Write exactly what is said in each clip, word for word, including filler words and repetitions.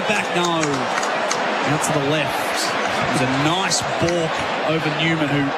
back, no. Out to the left. It was a nice balk over Newman, who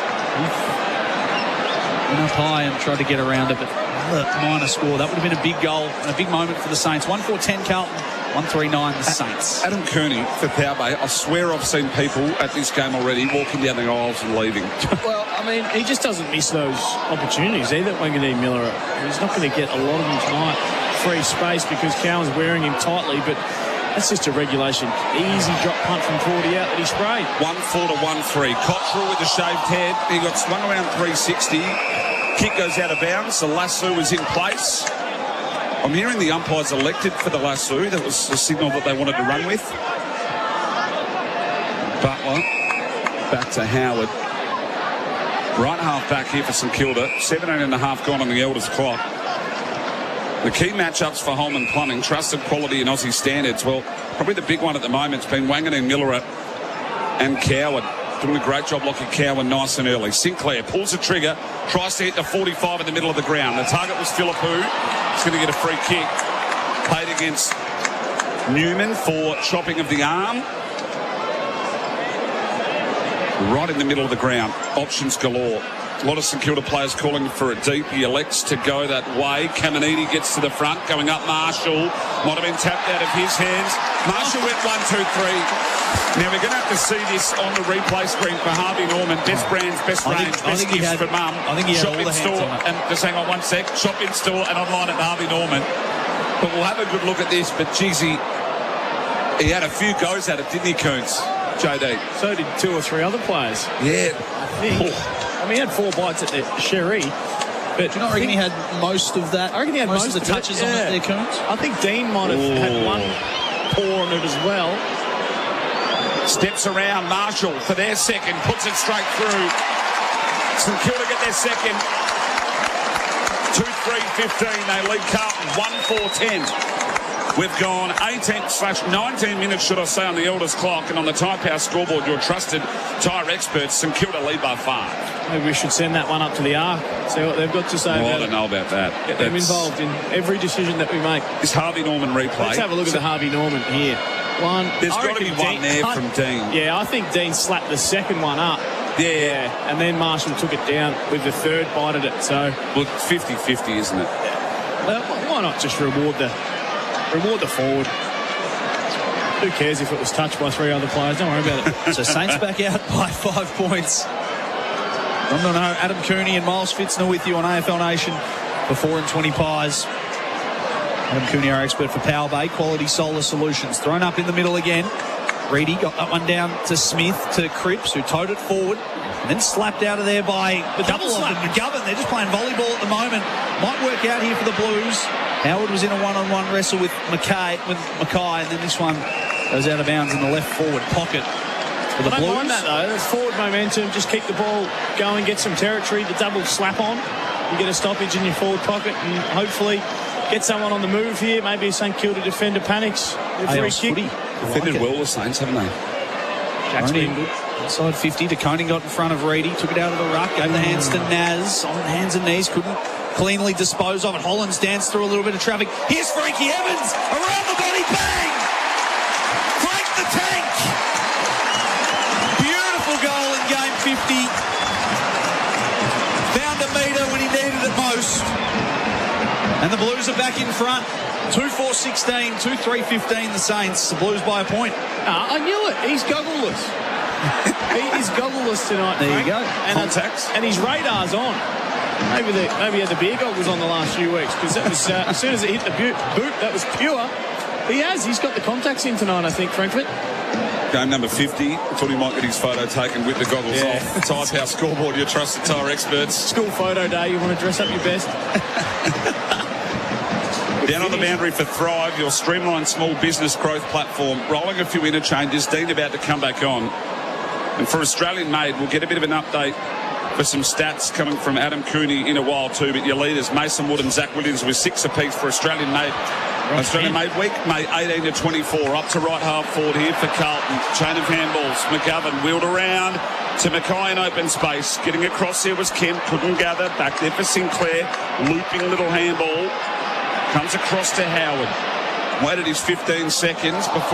went up high and tried to get around it, but minor score. That would have been a big goal and a big moment for the Saints. one four ten Carlton, one three nine the Saints. Adam Cooney for Power Bay. I swear I've seen people at this game already walking down the aisles and leaving. Well, I mean, he just doesn't miss those opportunities either, Wanganeen Miller. He's not going to get a lot of them tonight. Free space because Cowan's wearing him tightly, but that's just a regulation. Easy drop punt from forty out that he sprayed. one four to one three. Cottrell with the shaved head. He got swung around three sixty. Kick goes out of bounds. The lasso is in place. I'm hearing the umpires elected for the lasso. That was a signal that they wanted to run with. Butler back to Howard. Right half back here for St Kilda. seventeen and a half gone on the Elders clock. The key matchups for Holman Plumbing, trusted quality and Aussie standards. Well, probably the big one at the moment has been Wanganeen Miller and Coward. Doing a great job locking Cowan nice and early. Sinclair pulls the trigger, tries to hit the forty-five in the middle of the ground. The target was Philippou. He's going to get a free kick. Played against Newman for chopping of the arm. Right in the middle of the ground. Options galore. A lot of St Kilda players calling for a deep. He elects to go that way. Caminiti gets to the front, going up Marshall. Might have been tapped out of his hands. Marshall went one, two, three. Now we're going to have to see this on the replay screen for Harvey Norman. Best brands, best I range, think, I best think he gifts had, for mum. I think he had Shop all in the hands store. on it. And just hang on one sec. Shop in store and online at Harvey Norman. But we'll have a good look at this. But geez, he, he had a few goes at it, didn't he, Coons? J D. So did two or three other players. Yeah. I think. Oh. I mean, he had four bites at the Sherry. But Do you not reckon he had most of that? I reckon he had most, most of the touches it, on yeah. it there, Coons? I think Dean might have Ooh. had one paw on it as well. Steps around Marshall for their second, puts it straight through. St Kilda get their second. two three fifteen, they lead Carlton one four ten. We've gone eighteen slash nineteen minutes, should I say, on the Elders clock, and on the Tyre Power scoreboard, your trusted tyre experts, St Kilda lead by five. Maybe we should send that one up to the Arc, see what they've got to say Well, I about don't it. know about that. Get them That's- involved in every decision that we make. This Harvey Norman replay. Let's have a look at the Harvey Norman here. One. There's I got to be reckon one Dean- there I- from Dean. Yeah, I think Dean slapped the second one up. Yeah. Yeah, and then Marshall took it down with the third bite at it. So, Well, fifty fifty, isn't it? well, why not just reward the reward the forward? Who cares if it was touched by three other players? Don't worry about it. So Saints back out by five points. I don't know. Adam Cooney and Miles Fitzner with you on A F L Nation for four and twenty pies. Adam Cooney, our expert for Power Bay, Quality Solar Solutions. Thrown up in the middle again. Reedy got that one down to Smith, to Cripps, who towed it forward, and then slapped out of there by the double of them. McGovern, they're just playing volleyball at the moment. Might work out here for the Blues. Howard was in a one-on-one wrestle with Mackay, with Mackay, and then this one goes out of bounds in the left forward pocket for the I don't Blues. mind that though. That's forward momentum. Just keep the ball going, get some territory. The double slap on. You get a stoppage in your forward pocket, and hopefully get someone on the move here. Maybe a St Kilda defender panics. A free Ayos kick. footy. Defended Like it. well, the Saints, haven't they? Jack's Only been good. inside fifty. DeConing got in front of Reedy, took it out of the ruck, gave the hands to Naz on hands and knees, couldn't cleanly dispose of it. Hollands danced through a little bit of traffic. Here's Frankie Evans around the body, bang! Frank the Tank! Beautiful goal in game fifty. Found a metre when he needed it most. And the Blues are back in front. two four sixteen, two three fifteen the Saints. The Blues by a point. Ah, I knew it. He's goggleless. He is goggleless tonight. There you Frank. go. And, Contacts. and his radar's on. Maybe the, maybe he had the beer goggles on the last few weeks because that was uh, as soon as it hit the boot, boot, that was pure. He has. He's got the contacts in tonight, I think, Frankfurt. Game number fifty. I thought he might get his photo taken with the goggles Yeah. off. Tyre Power scoreboard, your trusted tyre experts. School photo day. You want to dress up your best. Down on the boundary for Thrive, your streamlined small business growth platform. Rolling a few interchanges. Dean about to come back on. And for Australian Made, we'll get a bit of an update for some stats coming from Adam Cooney in a while too. But your leaders, Mason Wood and Zach Williams, with six apiece for Australian Made. Australian Made Week, May eighteen to twenty-four. Up to right half forward here for Carlton. Chain of handballs. McGovern wheeled around to Mackay in open space. Getting across there was Kemp. Couldn't gather. Back there for Sinclair. Looping little handball. Comes across to Howard. Waited his fifteen seconds before